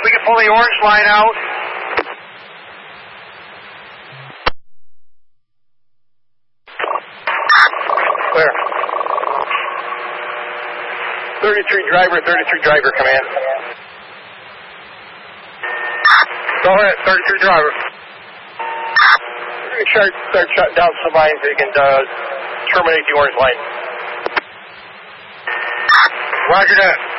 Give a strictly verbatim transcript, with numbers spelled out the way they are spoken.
we can pull the orange line out. Clear. thirty-three driver, thirty-three driver, command. Go ahead, thirty-three driver. Start, start shutting down some lines so you can uh, terminate the orange line. Roger that.